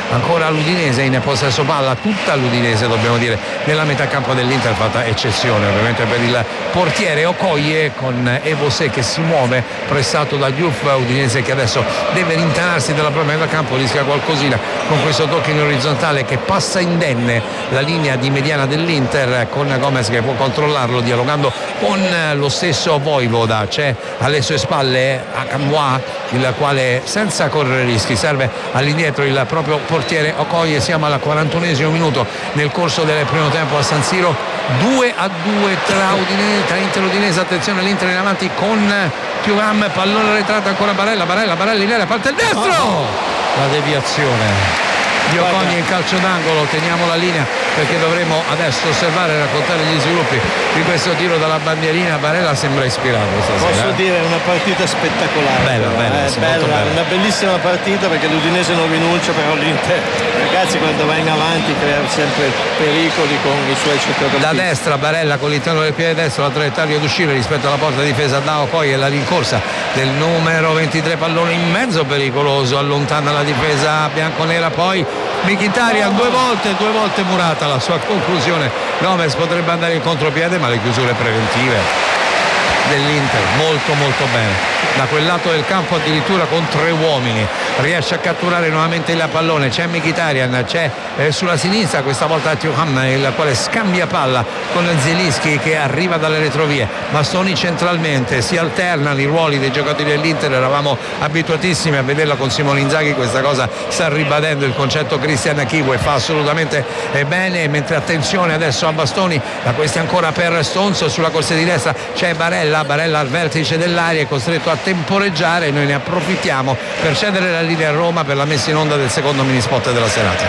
ancora l'Udinese in possesso palla, tutta l'Udinese dobbiamo dire, nella metà campo dell'Inter, fatta eccezione ovviamente per il portiere Okoye, con Ebosé che si muove pressato da Diouf. Udinese che adesso deve rintanarsi dalla propria metà campo, rischia qualcosina con questo tocco in orizzontale che passa indenne la linea di mediana dell'Inter, con Gomez che può controllarlo dialogando con lo stesso Voivoda. C'è alle sue spalle Akamwa, il quale senza correre rischi serve all'indietro il proprio portiere Okoye. Siamo al 41esimo minuto nel corso del primo tempo a San Siro, 2-2 tra Inter e Udinese. Attenzione, l'Inter in avanti con Thuram, pallone arretrato, ancora Barella in area, parte il destro, la deviazione di Okoye in calcio d'angolo. Teniamo la linea perché dovremo adesso osservare e raccontare gli sviluppi di questo tiro dalla bandierina. Barella sembra ispirato stasera. Posso dire, è una partita spettacolare, bella. Una bellissima partita perché l'Udinese non rinuncia, però l'Inter, ragazzi, quando va in avanti crea sempre pericoli con i suoi centrocampisti. Da destra Barella con l'interno del piede destro, la traiettoria d'uscire rispetto alla porta difesa da Okoye, la rincorsa del numero 23, pallone in mezzo pericoloso, allontana la difesa bianconera. Poi Mkhitaryan due volte murata la sua conclusione. Gomez potrebbe andare in contropiede, ma le chiusure preventive dell'Inter molto bene. Da quel lato del campo addirittura con 3 uomini riesce a catturare nuovamente il pallone. C'è Mkhitaryan, c'è sulla sinistra questa volta Thuram, il quale scambia palla con Zielinski che arriva dalle retrovie. Bastoni centralmente, si alternano i ruoli dei giocatori dell'Inter. Eravamo abituatissimi a vederla con Simone Inzaghi, questa cosa sta ribadendo il concetto Christian Chivu e fa assolutamente bene. Mentre attenzione adesso a Bastoni, da questi ancora per Stones, sulla corsia di destra c'è Barella al vertice dell'area, è costretto a temporeggiare. Noi ne approfittiamo per cedere la linea a Roma per la messa in onda del secondo mini spot della serata.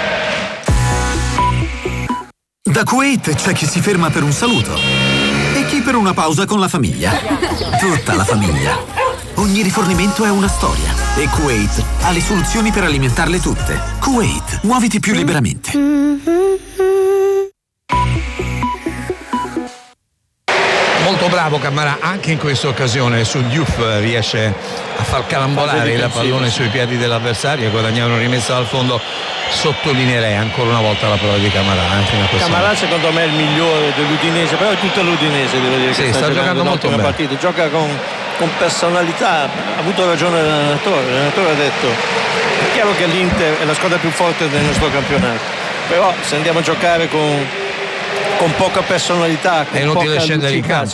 Da Kuwait c'è chi si ferma per un saluto e chi per una pausa con la famiglia. Tutta la famiglia. Ogni rifornimento è una storia e Kuwait ha le soluzioni per alimentarle tutte. Kuwait, muoviti più liberamente. Molto bravo Camara anche in questa occasione. Su Diouf riesce a far calambolare il pallone sui piedi dell'avversario e guadagnare una rimessa dal fondo. Sottolineerei ancora una volta la prova di Camara. Camara secondo me è il migliore dell'Udinese, però è tutta l'Udinese, devo dire, che sta giocando molto bene partita, gioca con personalità. Ha avuto ragione l'allenatore ha detto è chiaro che l'Inter è la squadra più forte del nostro campionato, però se andiamo a giocare con poca personalità, è inutile scendere in campo,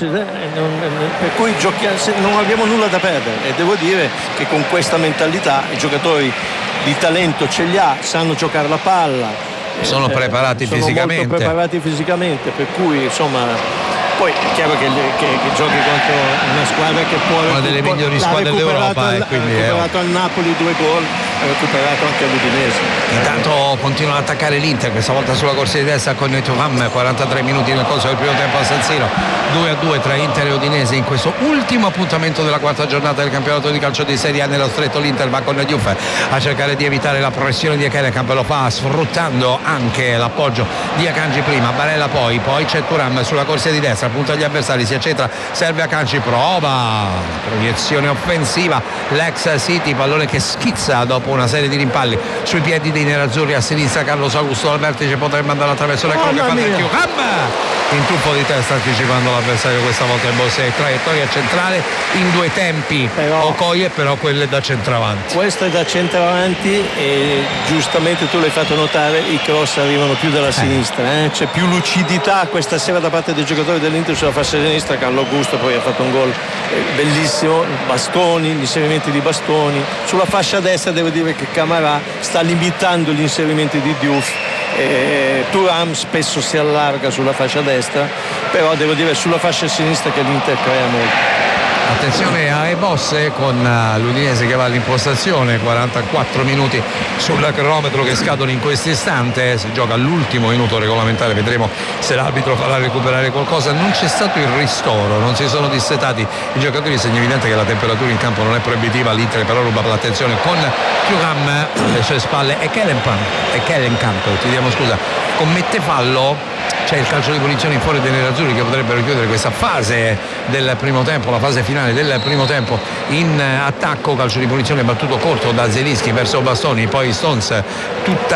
per cui non abbiamo nulla da perdere e devo dire che con questa mentalità i giocatori di talento ce li ha, sanno giocare la palla, sono preparati fisicamente, molto preparati fisicamente, per cui insomma poi è chiaro che giochi contro una squadra che può una delle migliori squadre d'Europa e quindi ha recuperato al Napoli 2 gol, ha recuperato anche all'Udinese. Intanto continua ad attaccare l'Inter, questa volta sulla corsia di destra con Thuram. 43 minuti nel corso del primo tempo a San Siro, 2-2 tra Inter e Udinese in questo ultimo appuntamento della quarta giornata del campionato di calcio di Serie A. Nello stretto l'Inter va con Diouf a cercare di evitare la pressione di Ekelenkamp, lo fa sfruttando anche l'appoggio di Akanji prima, Barella poi c'è Thuram sulla corsia di destra, punta agli avversari, si accentra, serve Akanji, prova proiezione offensiva l'ex City, pallone che schizza dopo una serie di rimpalli sui piedi dei nerazzurri. A sinistra Carlos Augusto al vertice, potrebbe andare attraverso l'eccolo che fa del Thuram, intuffo di testa anticipando l'avversario, questa volta è Bosé, traiettoria centrale in 2 tempi. Okoye però quelle da centravanti, questa è da centravanti e giustamente tu l'hai fatto notare, i cross arrivano più dalla sinistra, c'è più lucidità questa sera da parte dei giocatori dell'Inter sulla fascia sinistra. Carlo Augusto poi ha fatto un gol bellissimo, Bastoni, gli inserimenti di Bastoni sulla fascia destra. Devo dire che Camara sta limitando gli inserimenti di Diouf, Thuram spesso si allarga sulla fascia destra, però devo dire sulla fascia sinistra che l'Inter crea molto. Attenzione a Ebosse con l'Udinese che va all'impostazione, 44 minuti sul cronometro che scadono in questo istante, si gioca all'ultimo minuto regolamentare, vedremo se l'arbitro farà recuperare qualcosa. Non c'è stato il ristoro, non si sono dissetati i giocatori, segno evidente che la temperatura in campo non è proibitiva. L'Inter però ruba l'attenzione con Thuram alle sue spalle e Ekelenkamp, chiediamo scusa, commette fallo. C'è il calcio di punizione in fuori dei nerazzurri che potrebbero chiudere questa fase del primo tempo, la fase finale del primo tempo in attacco. Calcio di punizione battuto corto da Zielinski verso Bastoni, poi Stones, tutta